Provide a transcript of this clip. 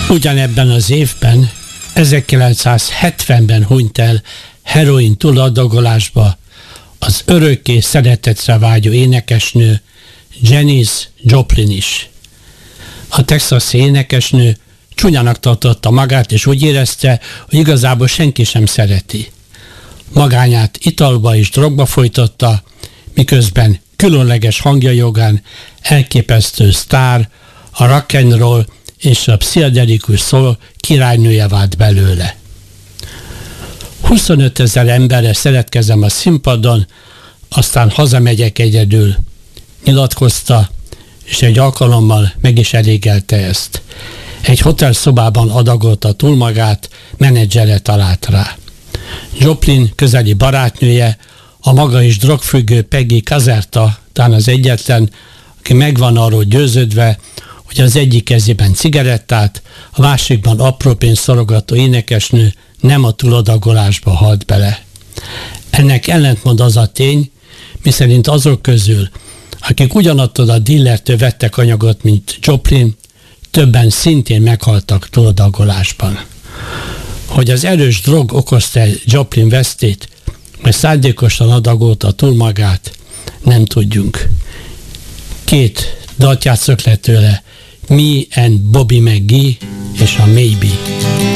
Ugyanebben az évben, 1970-ben hunyt el heroin túladagolásba az örökké szeretetre vágyó énekesnő Janis Joplin is. A texasi énekesnő csúnyának tartotta magát, és úgy érezte, hogy igazából senki sem szereti. Magányát italba és drogba folytatta, miközben különleges hangja jogán elképesztő sztár, a rock and roll és a pszichedelikus soul királynője vált belőle. 25 000 emberre szeretkezem a színpadon, aztán hazamegyek egyedül, nyilatkozta, és egy alkalommal meg is elégelte ezt. Egy hotelszobában adagolta túl magát, menedzsere talált rá. Joplin közeli barátnője, a maga is drogfüggő Peggy Caserta, talán az egyetlen, aki megvan arról győződve, hogy az egyik kezében cigarettát, a másikban apró pénzt szorogató énekesnő nem a túladagolásba halt bele. Ennek ellentmond az a tény, miszerint azok közül, akik ugyanattól a dillertől vettek anyagot, mint Joplin, többen szintén meghaltak túladagolásban. Hogy az erős drog okozta Joplin vesztét, vagy szándékosan adagolta túl magát, nem tudjunk. 2 dalt játszok le tőle, Me and Bobby McGee és a Maybe.